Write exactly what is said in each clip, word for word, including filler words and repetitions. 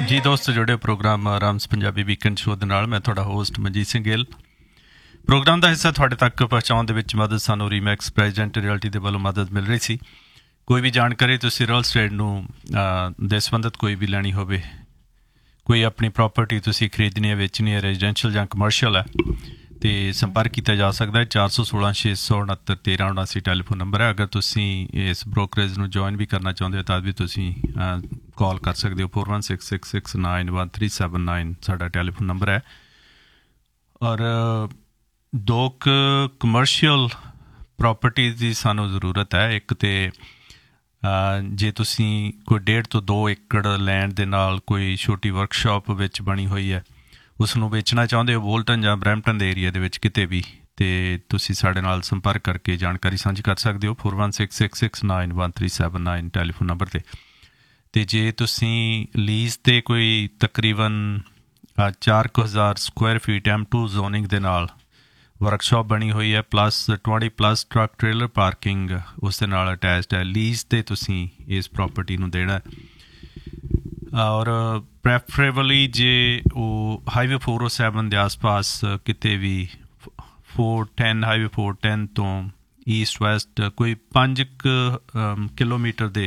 ਜੀ ਦੋਸਤ ਜੁੜੇ ਪ੍ਰੋਗਰਾਮ ਆਰਾਮਸ ਪੰਜਾਬੀ ਵੀਕਐਂਡ ਸ਼ੋਅ ਦੇ ਨਾਲ ਮੈਂ ਤੁਹਾਡਾ ਹੋਸਟ ਮਨਜੀਤ ਸਿੰਘ ਗਿੱਲ। ਪ੍ਰੋਗਰਾਮ ਦਾ ਹਿੱਸਾ ਤੁਹਾਡੇ ਤੱਕ ਪਹੁੰਚਾਉਣ ਦੇ ਵਿੱਚ ਮਦਦ ਸਾਨੂੰ ਰੀਮੈਕਸ ਪ੍ਰੈਜ਼ੀਡੈਂਟ ਰਿਅਲਟੀ ਦੇ ਵੱਲੋਂ ਮਦਦ ਮਿਲ ਰਹੀ ਸੀ। ਕੋਈ ਵੀ ਜਾਣਕਾਰੀ ਤੁਸੀਂ ਰੀਅਲ ਸਟੇਟ ਨੂੰ ਦੇ ਸੰਬੰਧਿਤ ਕੋਈ ਵੀ ਲੈਣੀ ਹੋਵੇ, ਕੋਈ ਆਪਣੀ ਪ੍ਰੋਪਰਟੀ ਤੁਸੀਂ ਖਰੀਦਣੀ ਹੈ, ਵੇਚਣੀ ਹੈ, ਰੈਜ਼ੀਡੈਂਸ਼ੀਅਲ ਜਾਂ ਕਮਰਸ਼ੀਅਲ ਹੈ, ਅਤੇ ਸੰਪਰਕ ਕੀਤਾ ਜਾ ਸਕਦਾ ਹੈ। ਚਾਰ ਸੌ ਸੋਲਾਂ ਛੇ ਸੌ ਉਣਹੱਤਰ ਤੇਰ੍ਹਾਂ ਉਣਾਸੀ ਟੈਲੀਫੋਨ ਨੰਬਰ ਹੈ। ਅਗਰ ਤੁਸੀਂ ਇਸ ਬ੍ਰੋਕਰੇਜ ਨੂੰ ਜੁਆਇਨ ਵੀ ਕਰਨਾ ਚਾਹੁੰਦੇ ਹੋ ਤਾਂ ਵੀ ਤੁਸੀਂ ਕਾਲ ਕਰ ਸਕਦੇ ਹੋ। Four one six six six nine one three seven nine ਸਾਡਾ ਟੈਲੀਫੋਨ ਨੰਬਰ ਹੈ। ਔਰ ਦੋ ਕੁ ਕਮਰਸ਼ੀਅਲ ਪ੍ਰੋਪਰਟੀ ਦੀ ਸਾਨੂੰ ਜ਼ਰੂਰਤ ਹੈ। ਇੱਕ ਤਾਂ ਜੇ ਤੁਸੀਂ ਕੋਈ ਡੇਢ ਤੋਂ ਦੋ ਏਕੜ ਲੈਂਡ ਦੇ ਨਾਲ ਕੋਈ ਛੋਟੀ ਵਰਕਸ਼ਾਪ ਵਿੱਚ ਬਣੀ ਹੋਈ ਹੈ, ਉਸ ਨੂੰ ਵੇਚਣਾ ਚਾਹੁੰਦੇ ਹੋ ਬੋਲਟਨ ਜਾਂ ਬਰੈਂਪਟਨ ਦੇ ਏਰੀਆ ਦੇ ਵਿੱਚ ਕਿਤੇ ਵੀ, ਅਤੇ ਤੁਸੀਂ ਸਾਡੇ ਨਾਲ ਸੰਪਰਕ ਕਰਕੇ ਜਾਣਕਾਰੀ ਸਾਂਝੀ ਕਰ ਸਕਦੇ ਹੋ। Four one six six six nine one three seven nine telephone number 'ਤੇ। ਅਤੇ ਜੇ ਤੁਸੀਂ ਲੀਜ਼ 'ਤੇ ਕੋਈ ਤਕਰੀਬਨ ਚਾਰ ਕੁ ਹਜ਼ਾਰ Square feet M to zoning ਦੇ ਨਾਲ ਵਰਕਸ਼ਾਪ ਬਣੀ ਹੋਈ ਹੈ, plus twenty plus truck trailer parking ਉਸ ਦੇ ਨਾਲ ਅਟੈਚਡ ਹੈ, ਲੀਜ਼ 'ਤੇ ਤੁਸੀਂ ਇਸ ਪ੍ਰੋਪਰਟੀ ਨੂੰ ਦੇਣਾ। ਔਰ ਪ੍ਰੈਫਰੇਬਲੀ ਜੇ ਉਹ ਹਾਈਵੇ ਫੋਰ ਓ ਸੈਵਨ ਦੇ ਆਸ ਪਾਸ ਕਿਤੇ ਵੀ four ten highway four ten ਤੋਂ ਈਸਟ ਵੈਸਟ ਕੋਈ ਪੰਜ ਕੁ ਕਿਲੋਮੀਟਰ ਦੇ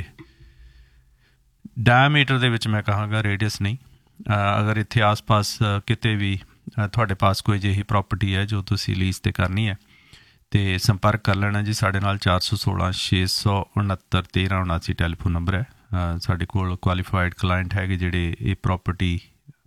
ਡਾਇਆਮੀਟਰ ਦੇ ਵਿੱਚ ਮੈਂ ਕਹਾਂਗਾ, ਰੇਡੀਅਸ ਨਹੀਂ। ਅਗਰ ਇੱਥੇ ਆਸ ਪਾਸ ਕਿਤੇ ਵੀ ਤੁਹਾਡੇ ਪਾਸ ਕੋਈ ਅਜਿਹੀ ਪ੍ਰੋਪਰਟੀ ਹੈ ਜੋ ਤੁਸੀਂ ਲੀਜ਼ 'ਤੇ ਕਰਨੀ ਹੈ, ਅਤੇ ਸੰਪਰਕ ਕਰ ਲੈਣਾ ਜੀ ਸਾਡੇ ਨਾਲ। ਚਾਰ ਸੌ ਸੋਲਾਂ ਛੇ ਸੌ ਉਣਹੱਤਰ ਤੇਰ੍ਹਾਂ ਉਣਾਸੀ ਟੈਲੀਫੋਨ ਨੰਬਰ ਹੈ। ਸਾਡੇ ਕੋਲ ਕੁਆਲੀਫਾਈਡ ਕਲਾਇੰਟ ਹੈਗੇ ਜਿਹੜੇ ਇਹ ਪ੍ਰੋਪਰਟੀ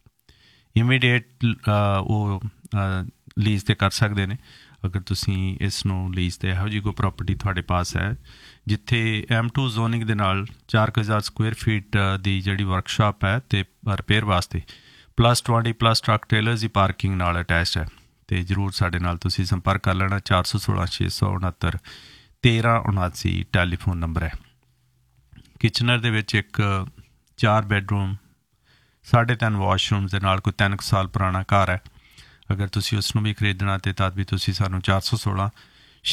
ਇਮੀਡੀਏਟ ਉਹ ਲੀਜ਼ 'ਤੇ ਕਰ ਸਕਦੇ ਨੇ। ਅਗਰ ਤੁਸੀਂ ਇਸ ਨੂੰ ਲੀਜ਼ 'ਤੇ ਇਹੋ ਜਿਹੀ ਕੋਈ ਪ੍ਰੋਪਰਟੀ ਤੁਹਾਡੇ ਪਾਸ ਹੈ ਜਿੱਥੇ ਐਮ ਟੂ ਜ਼ੋਨਿੰਗ ਦੇ ਨਾਲ ਚਾਰ ਕੁ ਹਜ਼ਾਰ ਸਕੁਆਇਰ ਫੀਟ ਦੀ ਜਿਹੜੀ ਵਰਕਸ਼ਾਪ ਹੈ ਅਤੇ ਰਿਪੇਅਰ ਵਾਸਤੇ plus twenty plus truck trailers ਦੀ ਪਾਰਕਿੰਗ ਨਾਲ ਅਟੈਚਡ ਹੈ, ਅਤੇ ਜ਼ਰੂਰ ਸਾਡੇ ਨਾਲ ਤੁਸੀਂ ਸੰਪਰਕ ਕਰ ਲੈਣਾ। ਚਾਰ ਸੌ ਸੋਲਾਂ ਛੇ ਸੌ ਉਣਹੱਤਰ ਤੇਰ੍ਹਾਂ ਉਣਾਸੀ ਟੈਲੀਫੋਨ ਨੰਬਰ ਹੈ। ਕਿਚਨਰ ਦੇ ਵਿੱਚ ਇੱਕ ਚਾਰ ਬੈਡਰੂਮ ਸਾਢੇ ਤਿੰਨ ਵਾਸ਼ਰੂਮਸ ਦੇ ਨਾਲ ਕੋਈ ਤਿੰਨ ਕੁ ਸਾਲ ਪੁਰਾਣਾ ਘਰ ਹੈ। ਅਗਰ ਤੁਸੀਂ ਉਸ ਨੂੰ ਵੀ ਖਰੀਦਣਾ ਅਤੇ ਤਦ ਵੀ ਤੁਸੀਂ ਸਾਨੂੰ ਚਾਰ ਸੌ ਸੋਲਾਂ